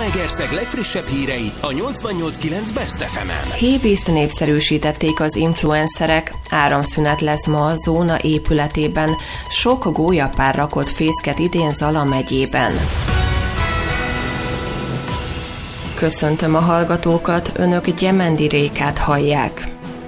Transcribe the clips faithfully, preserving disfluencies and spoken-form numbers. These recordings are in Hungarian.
Zalaegerszeg legfrissebb hírei a nyolcvannyolc kilenc Best ef emen. Hévízt népszerűsítették az influencerek, áramszünet lesz ma a Zóna épületében, sok gólyapár rakott fészket idén Zala megyében. Köszöntöm a hallgatókat, önök Gyemendi Rékát hallják.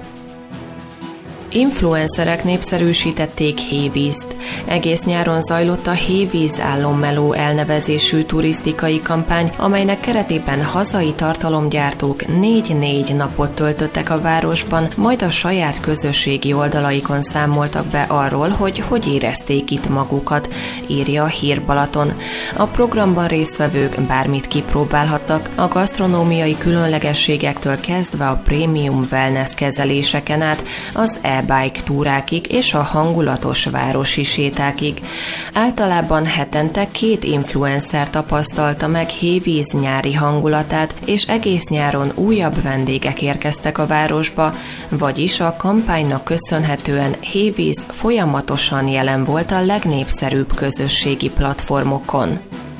Influencerek népszerűsítették Hévízt. Egész nyáron zajlott a Hévíz álommeló elnevezésű turisztikai kampány, amelynek keretében hazai tartalomgyártók négy-négy napot töltöttek a városban, majd a saját közösségi oldalaikon számoltak be arról, hogy hogy érezték itt magukat, írja a Hír Balaton. A programban résztvevők bármit kipróbálhattak, a gasztronómiai különlegességektől kezdve a prémium wellness kezeléseken át, az e-bike túrákig és a hangulatos városi sétákig. Általában hetente két influencer tapasztalta meg Hévíz nyári hangulatát, és egész nyáron újabb vendégek érkeztek a városba, vagyis a kampánynak köszönhetően Hévíz folyamatosan jelen volt a legnépszerűbb közösségi platformokon.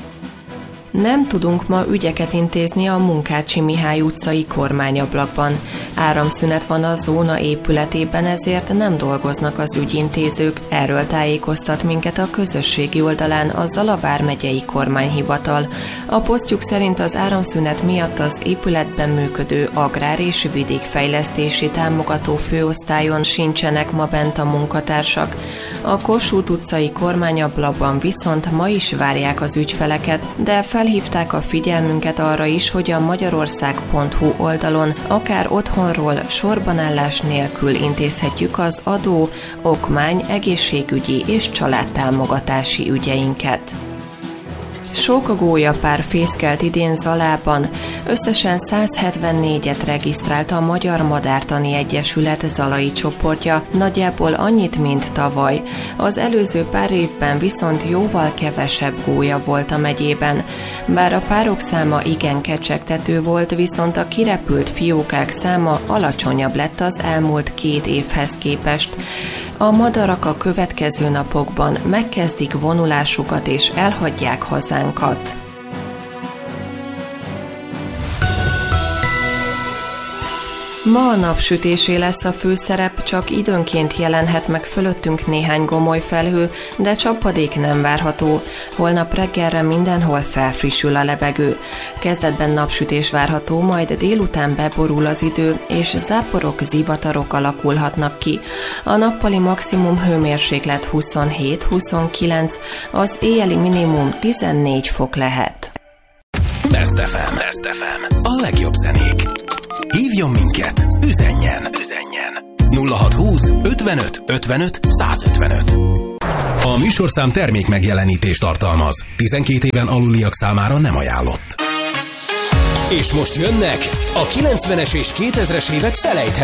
Nem tudunk ma ügyeket intézni a Munkácsi Mihály utcai kormányablakban. Áramszünet van a Zóna épületében, ezért nem dolgoznak az ügyintézők. Erről tájékoztat minket a közösségi oldalán a Zala vármegyei kormányhivatal. A posztjuk szerint az áramszünet miatt az épületben működő agrár- és vidékfejlesztési támogató főosztályon sincsenek ma bent a munkatársak. A Kossuth utcai kormányablakban viszont ma is várják az ügyfeleket, de fel Felhívták a figyelmünket arra is, hogy a magyarország pont hu oldalon akár otthonról sorbanállás nélkül intézhetjük az adó, okmány, egészségügyi és családtámogatási ügyeinket. Sok gólyapár fészkelt idén Zalában, összesen száz hetvennégyet regisztrált a Magyar Madártani Egyesület zalai csoportja, nagyjából annyit, mint tavaly. Az előző pár évben viszont jóval kevesebb gólya volt a megyében. Bár a párok száma igen kecsegtető volt, viszont a kirepült fiókák száma alacsonyabb lett az elmúlt két évhez képest. A madarak a következő napokban megkezdik vonulásukat és elhagyják hazánkat. Ma a napsütésé lesz a főszerep, csak időnként jelenhet meg fölöttünk néhány gomoly felhő, de csapadék nem várható. Holnap reggelre mindenhol felfrissül a levegő. Kezdetben napsütés várható, majd délután beborul az idő, és záporok, zivatarok alakulhatnak ki. A nappali maximum hőmérséklet huszonhét-huszonkilenc, az éjjeli minimum tizennégy fok lehet. Best ef em. Best ef em. A legjobb zenék. Hívjon minket, üzenjen, üzenjen. nulla hat húsz ötvenöt ötvenöt százötvenöt. A műsorszám termék megjelenítést tartalmaz. tizenkét éven aluliak számára nem ajánlott. És most jönnek a kilencvenes és kétezres évek felejthetetlen